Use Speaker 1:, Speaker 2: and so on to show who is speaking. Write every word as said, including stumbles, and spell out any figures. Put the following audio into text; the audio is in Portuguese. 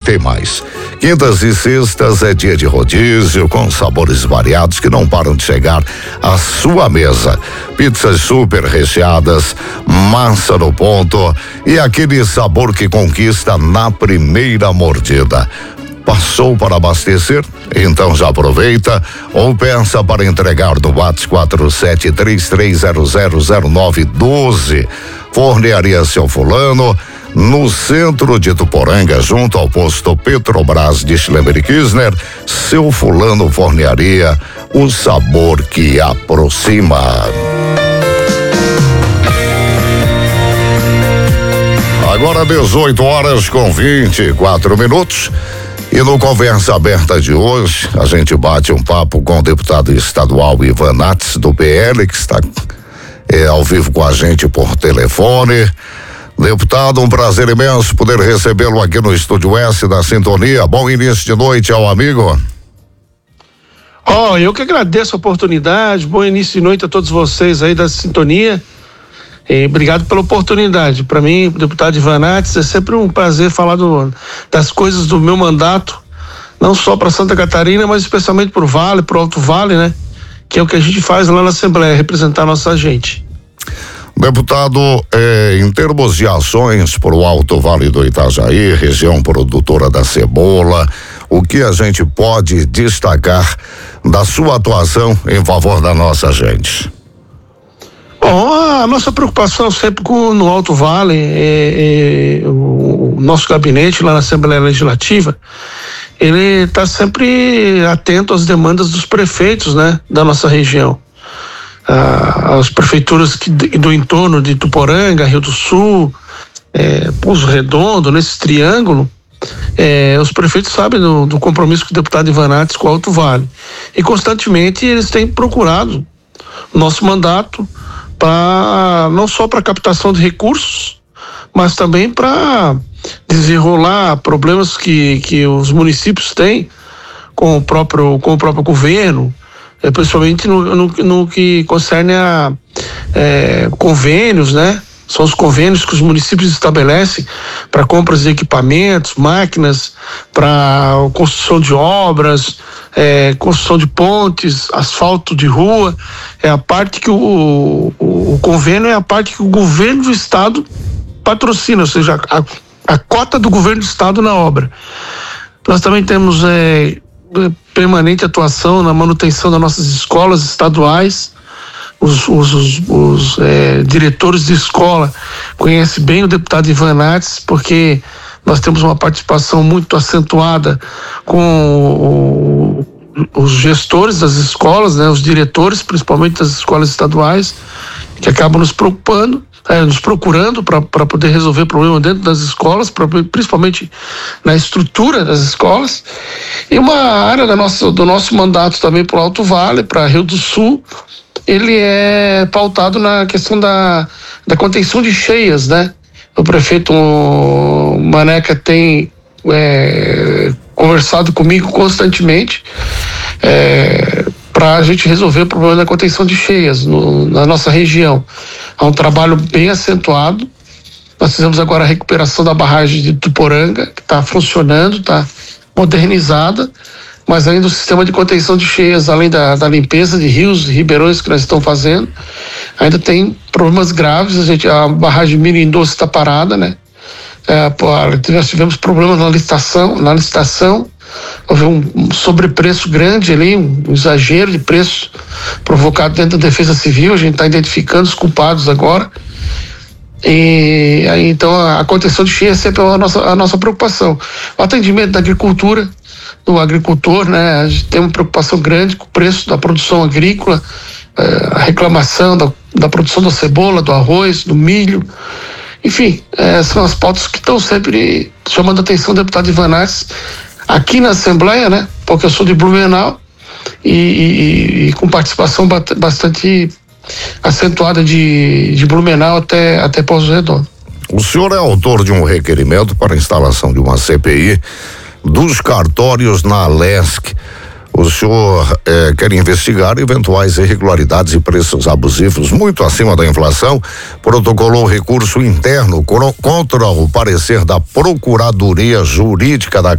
Speaker 1: tem mais. Quintas e sextas é dia de rodízio com sabores variados que não param de chegar à sua mesa. Pizzas super recheadas, massa no ponto e aquele sabor que conquista na primeira mordida. Passou para abastecer? Então já aproveita ou peça para entregar no WhatsApp quatro sete três três zero zero zero nove um dois. Fornearia Seu Fulano, no centro de Tuporanga, junto ao posto Petrobras de Schlemmer-Kirchner. Seu Fulano Fornearia, o sabor que aproxima. Agora dezoito horas com vinte e quatro minutos. E no Conversa Aberta de hoje, a gente bate um papo com o deputado estadual Ivan Nats, do P L, que está é, ao vivo com a gente por telefone. Deputado, um prazer imenso poder recebê-lo aqui no Estúdio S da Sintonia. Bom início de noite ao amigo.
Speaker 2: Ó, oh, eu que agradeço a oportunidade. Bom início de noite a todos vocês aí da Sintonia. E obrigado pela oportunidade. Para mim, deputado Ivan Nats, é sempre um prazer falar do, das coisas do meu mandato, não só para Santa Catarina, mas especialmente para o Vale, para o Alto Vale, né? Que é o que a gente faz lá na Assembleia, representar a nossa gente.
Speaker 1: Deputado, eh, em termos de ações para o Alto Vale do Itajaí, região produtora da cebola, o que a gente pode destacar da sua atuação em favor da nossa gente?
Speaker 2: Bom, a nossa preocupação sempre com, no Alto Vale, é, é, o, o nosso gabinete lá na Assembleia Legislativa, ele está sempre atento às demandas dos prefeitos, né, da nossa região. Ah, as prefeituras que, do entorno de Tuporanga, Rio do Sul, é, Pouso Redondo, nesse triângulo, é, os prefeitos sabem do, do compromisso com o deputado Ivan Nats com o Alto Vale. E constantemente eles têm procurado o nosso mandato, Pra, não só para captação de recursos, mas também para desenrolar problemas que, que os municípios têm com o próprio, com o próprio governo, é, principalmente no, no, no que concerne a é, convênios, né? São os convênios que os municípios estabelecem para compras de equipamentos, máquinas, para construção de obras, é, construção de pontes, asfalto de rua. É a parte que o, o, o convênio é a parte que o governo do estado patrocina, ou seja, a, a cota do governo do estado na obra. Nós também temos é, permanente atuação na manutenção das nossas escolas estaduais. Os, os, os, os é, diretores de escola conhecem bem o deputado Ivan Nats, porque nós temos uma participação muito acentuada com o, os gestores das escolas, né, os diretores, principalmente das escolas estaduais, que acabam nos preocupando, é, nos procurando para poder resolver problema dentro das escolas, pra, principalmente na estrutura das escolas. E uma área da nossa, do nosso mandato também para o Alto Vale, para Rio do Sul, ele é pautado na questão da, da contenção de cheias, né? O prefeito Maneca tem é, conversado comigo constantemente é, para a gente resolver o problema da contenção de cheias no, na nossa região. Há um trabalho bem acentuado. Nós fizemos agora a recuperação da barragem de Tuporanga, que está funcionando, está modernizada, mas ainda o sistema de contenção de cheias, além da, da limpeza de rios e ribeirões que nós estamos fazendo, ainda tem problemas graves. A, gente, a barragem Mirim Doce está parada, né? É, nós tivemos problemas na licitação, na licitação, houve um, um sobrepreço grande ali, um, um exagero de preço provocado dentro da Defesa Civil. A gente está identificando os culpados agora. E aí, então a, a contenção de cheias é sempre a nossa, a nossa preocupação. O atendimento da agricultura, do agricultor, né? A gente tem uma preocupação grande com o preço da produção agrícola, eh, a reclamação da, da produção da cebola, do arroz, do milho, enfim, eh, são as pautas que estão sempre chamando a atenção do deputado Ivan Nats aqui na Assembleia, né? Porque eu sou de Blumenau e, e, e com participação bastante acentuada de, de Blumenau até, até Pouso Redondo.
Speaker 1: O senhor é autor de um requerimento para a instalação de uma C P I dos cartórios na Alesc. O senhor eh, quer investigar eventuais irregularidades e preços abusivos muito acima da inflação, protocolou recurso interno contra o parecer da Procuradoria Jurídica da